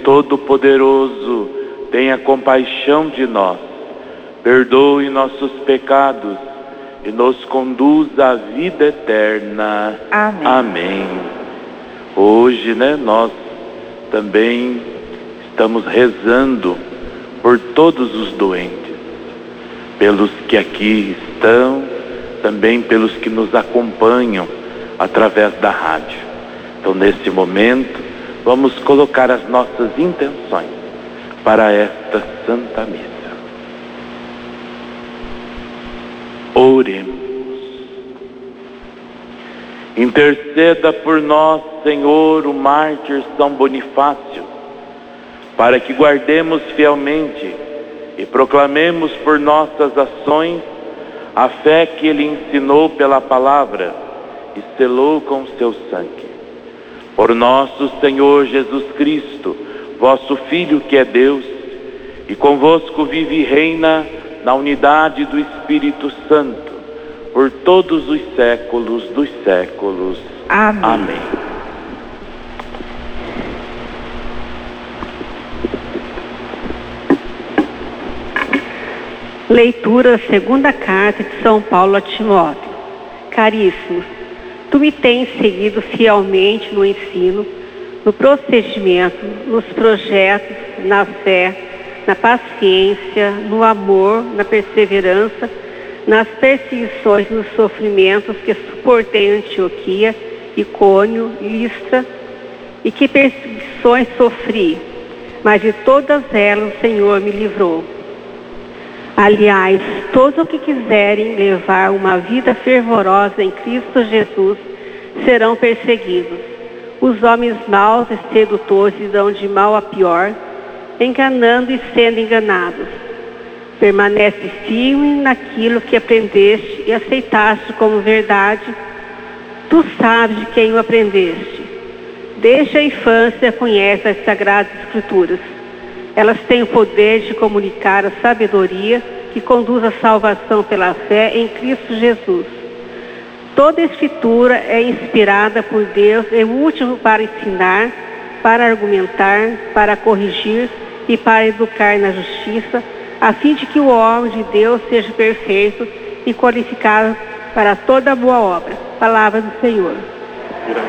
Todo-Poderoso, tenha compaixão de nós, perdoe nossos pecados e nos conduza à vida eterna. Amém. Amém. Hoje, nós também estamos rezando por todos os doentes, pelos que aqui estão, também pelos que nos acompanham através da rádio. Então, nesse momento, vamos colocar as nossas intenções para esta Santa Missa. Oremos. Interceda por nós, Senhor, o mártir São Bonifácio, para que guardemos fielmente e proclamemos por nossas ações a fé que ele ensinou pela palavra e selou com seu sangue. Por nosso Senhor Jesus Cristo, vosso Filho que é Deus, e convosco vive e reina na unidade do Espírito Santo, por todos os séculos dos séculos. Amém. Amém. Leitura da segunda carta de São Paulo a Timóteo. Caríssimos, tu me tens seguido fielmente no ensino, no procedimento, nos projetos, na fé, na paciência, no amor, na perseverança, nas perseguições e nos sofrimentos que suportei em Antioquia, Icônio, Listra, e que perseguições sofri, mas de todas elas o Senhor me livrou. Aliás, todos os que quiserem levar uma vida fervorosa em Cristo Jesus serão perseguidos. Os homens maus e sedutores irão de mal a pior, enganando e sendo enganados. Permanece firme naquilo que aprendeste e aceitaste como verdade. Tu sabes de quem o aprendeste. Desde a infância conhece as Sagradas Escrituras. Elas têm o poder de comunicar a sabedoria que conduz à salvação pela fé em Cristo Jesus. Toda a Escritura é inspirada por Deus, é útil para ensinar, para argumentar, para corrigir e para educar na justiça, a fim de que o homem de Deus seja perfeito e qualificado para toda boa obra. Palavra do Senhor.